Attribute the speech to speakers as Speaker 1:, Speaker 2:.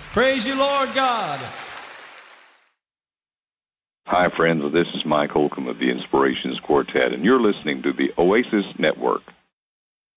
Speaker 1: Praise you, Lord God.
Speaker 2: Hi, friends. This is Mike Holcomb of the Inspirations Quartet, and you're listening to the Oasis Network.